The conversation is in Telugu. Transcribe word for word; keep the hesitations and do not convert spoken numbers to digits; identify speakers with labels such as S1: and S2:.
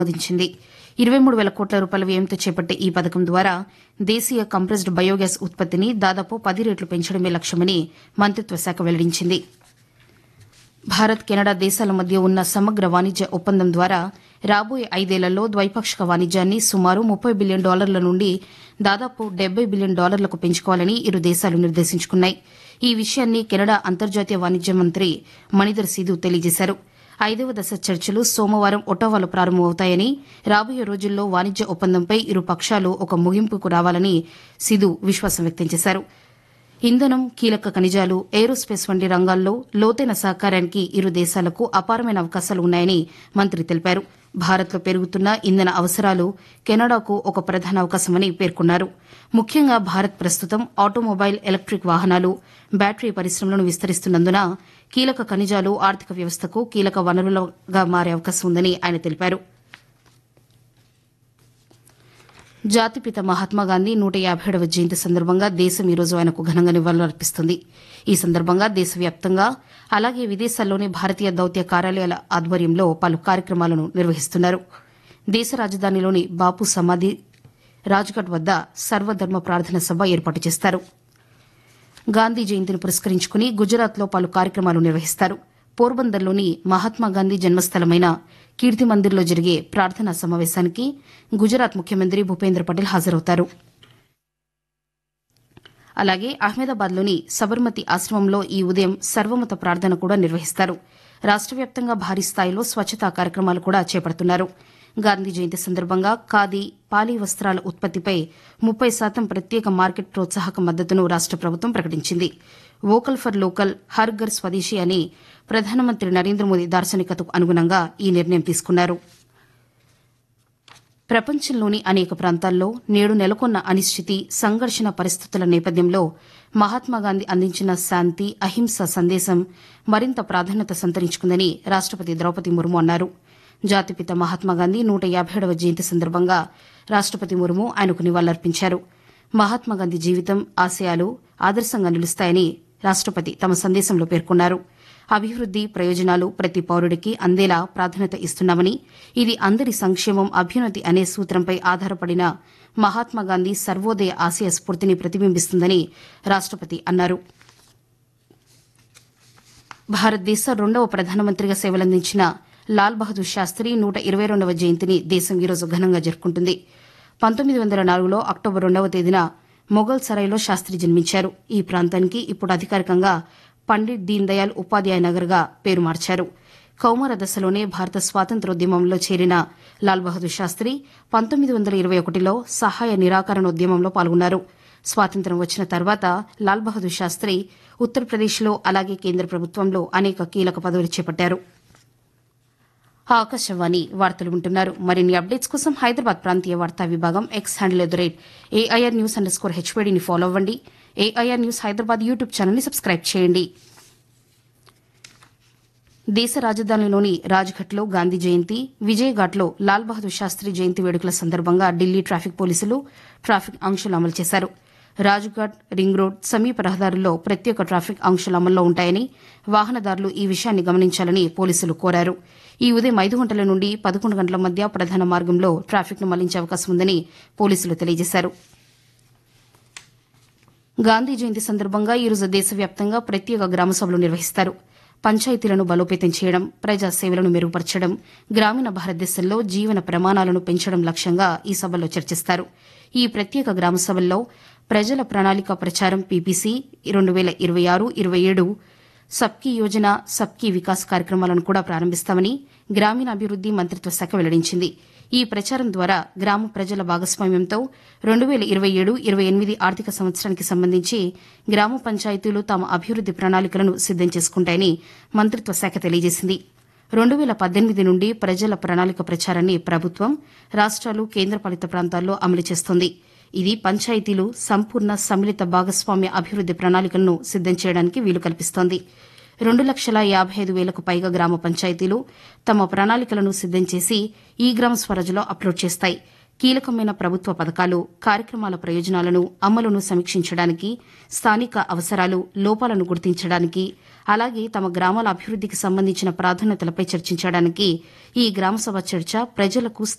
S1: ఆమోదించింది. ఇరవై మూడు వేల కోట్ల రూపాయల వ్యయంతో చేపట్టే ఈ పథకం ద్వారా దేశీయ కంప్రెస్డ్ బయోగ్యాస్ ఉత్పత్తిని దాదాపు పది రెట్లు పెంచడమే లక్ష్యమని మంత్రిత్వ శాఖ వెల్లడించింది. భారత్ కెనడా దేశాల మధ్య ఉన్న సమగ్ర వాణిజ్య ఒప్పందం ద్వారా రాబోయే ఐదేళ్లలో ద్వైపాక్షిక వాణిజ్యాన్ని సుమారు ముప్పై బిలియన్ డాలర్ల నుండి దాదాపు డెబ్బై బిలియన్ డాలర్లకు పెంచుకోవాలని ఇరు దేశాలు నిర్దేశించుకున్నాయి. ఈ విషయాన్ని కెనడా అంతర్జాతీయ వాణిజ్య మంత్రి మణిధర్ సిధు తెలియజేశారు. ఐదవ దశ చర్చలు సోమవారం ఒటావాలో ప్రారంభమవుతాయని, రాబోయే రోజుల్లో వాణిజ్య ఒప్పందంపై ఇరు పక్షాలు ఒక ముగింపుకు రావాలని సిధు విశ్వాసం వ్యక్తం చేశారు. ఇంధనం, కీలక ఖనిజాలు, ఏరోస్పేస్ వంటి రంగాల్లో లోతైన సహకారానికి ఇరు దేశాలకు అపారమైన అవకాశాలు ఉన్నాయని మంత్రి తెలిపారు. భారత్లో పెరుగుతున్న ఇంధన అవసరాలు కెనడాకు ఒక ప్రధాన అవకాశమని పేర్కొన్నారు. ముఖ్యంగా భారత్ ప్రస్తుతం ఆటోమొబైల్, ఎలక్టిక్ వాహనాలు, బ్యాటరీ పరిశ్రమలను విస్తరిస్తున్నందున కీలక ఖనిజాలు ఆర్థిక వ్యవస్థకు కీలక వనరులుగా మారే అవకాశం ఉందని ఆయన తెలిపారు. జాతిపిత మహాత్మాగాంధీ నూట యాభై ఏడవ జయంతి సందర్భంగా దేశం ఈ రోజు ఆయనకు ఘనంగా నివాళులర్పిస్తుంది. ఈ సందర్భంగా దేశవ్యాప్తంగా అలాగే విదేశాల్లోని భారతీయ దౌత్య కార్యాలయాల ఆధ్వర్యంలో పలు కార్యక్రమాలను నిర్వహిస్తున్నారు. దేశ రాజధానిలోని బాపు సమాధి రాజ్ఘాట్ వద్ద సర్వధర్మ ప్రార్థన సభ ఏర్పాటు చేస్తారు. గాంధీ జయంతిని పురస్కరించుకుని గుజరాత్లో పలు కార్యక్రమాలు నిర్వహిస్తారు. పోర్బందర్లోని మహాత్మాగాంధీ జన్మస్థలమైన కీర్తి మందిర్లో జరిగే ప్రార్థనా సమావేశానికి గుజరాత్ ముఖ్యమంత్రి భూపేంద్ర పటేల్ హాజరవుతారు. అలాగే అహ్మదాబాద్లోని సబర్మతి ఆశ్రమంలో ఈ ఉదయం సర్వమత ప్రార్థన కూడా నిర్వహిస్తారు. రాష్ట వ్యాప్తంగా భారీ స్థాయిలో స్వచ్ఛతా కార్యక్రమాలు కూడా చేపడుతున్నారు. గాంధీ జయంతి సందర్భంగా ఖాదీ, పాలీ వస్త్రాల ఉత్పత్తిపై ముప్పై శాతం ప్రత్యేక మార్కెట్ ప్రోత్సాహక మద్దతును రాష్ట ప్రభుత్వం ప్రకటించింది. Vocal for local, Har Ghar స్వదేశీ అని ప్రధానమంత్రి నరేంద్ర మోదీ దార్శనికతకు అనుగుణంగా ఈ నిర్ణయం తీసుకున్నారు. ప్రపంచంలోని అనేక ప్రాంతాల్లో నేడు నెలకొన్న అనిశ్చితి, సంఘర్షణ పరిస్థితుల నేపథ్యంలో మహాత్మాగాంధీ అందించిన శాంతి, అహింస సందేశం మరింత ప్రాధాన్యత సంతరించుకుందని రాష్టపతి ద్రౌపది ముర్ము అన్నారు. జాతిపిత మహాత్మాగాంధీ నూట యాభై ఏడవ జయంతి సందర్భంగా రాష్టపతి ముర్ము ఆయనకు నివాళులర్పించారు. మహాత్మాగాంధీ జీవితం, ఆశయాలు ఆదర్శంగా నిలుస్తాయని రాష్టపతి తమ సందేశంలో పేర్కొన్నారు. అభివృద్ది, ప్రయోజనాలు ప్రతి పౌరుడికి అందేలా ప్రాధాన్యత ఇస్తున్నామని, ఇది అందరి సంక్షేమం, అభ్యున్నతి అనే సూత్రంపై ఆధారపడిన మహాత్మాగాంధీ సర్వోదయ ఆశయ స్ఫూర్తిని ప్రతిబింబిస్తుందని రాష్టపతి అన్నారు. భారతదేశ రెండవ ప్రధానమంత్రిగా సేవలందించిన లాల్ బహదూర్ శాస్త్రి నూట ఇరవై రెండవ జయంతిని దేశం ఈరోజు ఘనంగా జరుపుకుంటుంది. పంతొమ్మిది వందల నాలుగులో అక్టోబర్ రెండవ తేదీన మొఘల్ సరాయ్లో శాస్త్రి జన్మించారు. ఈ ప్రాంతానికి ఇప్పుడు అధికారికంగా పండిట్ దీన్ దయాళ్ ఉపాధ్యాయ నగర్గా పేరు మార్చారు. కౌమార దశలోనే భారత స్వాతంత్ర్యోద్యమంలో చేరిన లాల్ బహదూర్ శాస్త్రి పంతొమ్మిది వందల ఇరవై ఒకటిలో సహాయ నిరాకరణోద్యమంలో పాల్గొన్నారు. స్వాతంత్ర్యం వచ్చిన తర్వాత లాల్ బహదూర్ శాస్త్రి ఉత్తరప్రదేశ్లో అలాగే కేంద్ర ప్రభుత్వంలో అనేక కీలక పదవులు చేపట్టారు. ఆకాశవాణి వార్తలు వింటున్నారు. మరిన్ని అప్డేట్స్ కోసం హైదరాబాద్ ప్రాంతీయ వార్తా విభాగం X handle at the rate AIR news under score హెచ్పీడీని follow అవ్వండి. ఏఐఆర్ న్యూస్ హైదరాబాద్ యూట్యూబ్ ఛానల్ని సబ్స్క్రైబ్ చేయండి. దేశ రాజధానిలోని రాజ్ఘాట్లో గాంధీ జయంతి, విజయఘాట్లో లాల్ బహదూర్ శాస్త్రి జయంతి వేడుకల సందర్భంగా ఢిల్లీ ట్రాఫిక్ పోలీసులు ట్రాఫిక్ ఆంక్షలు అమలు చేశారు. రాజ్ఘాట్, రింగ్ రోడ్, సమీప రహదారుల్లో ప్రత్యేక ట్రాఫిక్ ఆంక్షలు అమల్లో ఉంటాయని, వాహనదారులు ఈ విషయాన్ని గమనించాలని పోలీసులు కోరారు. ఈ ఉదయం ఐదు గంటల నుండి పదకొండు గంటల మధ్య ప్రధాన మార్గంలో ట్రాఫిక్ను మళ్లించే అవకాశం ఉందని పోలీసులు తెలియజేశారు. గాంధీ జయంతి సందర్భంగా ఈరోజు దేశవ్యాప్తంగా ప్రత్యేక గ్రామ సభలు నిర్వహిస్తారు. పంచాయతీలను బలోపేతం చేయడం, ప్రజా సేవలను మెరుగుపరచడం, గ్రామీణ భారతదేశంలో జీవన ప్రమాణాలను పెంచడం లక్ష్యంగా ఈ సభల్లో చర్చిస్తారు. ఈ ప్రత్యేక గ్రామ సభల్లో ప్రజల ప్రణాళిక ప్రచారం పీపీసీ రెండు వేల ఇరవై ఆరు ఇరవై ఏడు సబ్కీ యోజన, సబ్కీ వికాస్ కార్యక్రమాలను కూడా ప్రారంభిస్తామని గ్రామీణాభివృద్ది మంత్రిత్వ శాఖ వెల్లడించింది. ఈ ప్రచారం ద్వారా గ్రామ ప్రజల భాగస్వామ్యంతో రెండు వేల ఇరవై ఏడు ఇరవై ఎనిమిది ఆర్థిక సంవత్సరానికి సంబంధించి గ్రామ పంచాయతీలు తమ అభివృద్ది ప్రణాళికలను సిద్దం చేసుకుంటాయని మంత్రిత్వ శాఖ తెలియజేసింది. రెండు వేల పద్దెనిమిది నుండి ప్రజల ప్రణాళిక ప్రచారాన్ని ప్రభుత్వం, రాష్ట్రాలు, కేంద్రపాలిత ప్రాంతాల్లో అమలు చేస్తోంది. ఇది పంచాయతీలు సంపూర్ణ సమ్మిళిత భాగస్వామ్య అభివృద్ది ప్రణాళికలను సిద్దం చేయడానికి వీలు కల్పిస్తోంది. రెండు లక్షల యాబై ఐదు వేలకు పైగా గ్రామ పంచాయతీలు తమ ప్రణాళికలను సిద్దం చేసి ఈ గ్రామ స్వరాజ్లో అప్లోడ్ చేస్తాయి. కీలకమైన ప్రభుత్వ పథకాలు, కార్యక్రమాల ప్రయోజనాలను, అమలును సమీక్షించడానికి, స్థానిక అవసరాలు, లోపాలను గుర్తించడానికి, అలాగే తమ గ్రామాల అభివృద్దికి సంబంధించిన ప్రాధాన్యతలపై చర్చించడానికి ఈ గ్రామసభ చర్చ ప్రజలకు